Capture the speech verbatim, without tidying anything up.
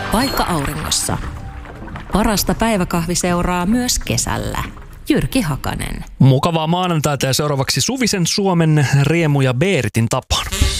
Vaikka auringossa. Parasta päiväkahviseuraa myös kesällä. Jyrki Hakanen. Mukavaa maanantaita ja seuraavaksi Suvisen Suomen Riemu ja Beeritin tapaan.